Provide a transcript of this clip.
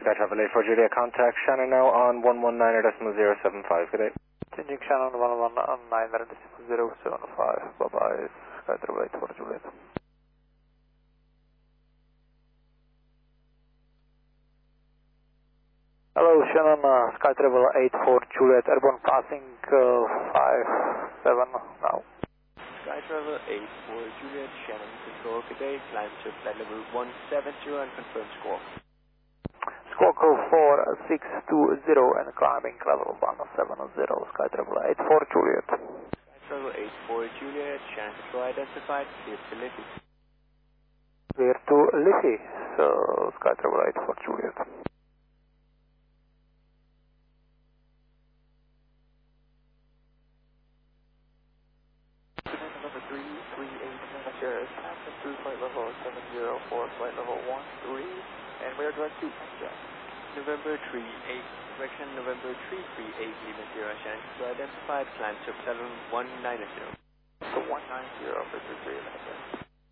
Sky Travel 84 Juliet, contact Shannon now on 119.075. Good day. Changing Shannon 119.075. Bye-bye. Sky Travel 84 Juliet. Hello, Shannon, Sky Travel 84 Juliet, airborne passing 57 now. Sky Travel 84 Juliet, Shannon control, good day, climb to flight level 170 and confirm squawk. Squawk 4620 and climbing level 170, Sky Travel 84 Juliet. Sky Travel 84 Juliet, Shannon control identified, clear to Liffey. Clear to Liffey, so Sky Travel 84 Juliet. Number 338 Sierra, passing through flight level 704, flight level 13, and we are direct to Jack. November 38, direction November 338, Lima Sierra, Shannon control identified, climb to level 190. So 190 for 338.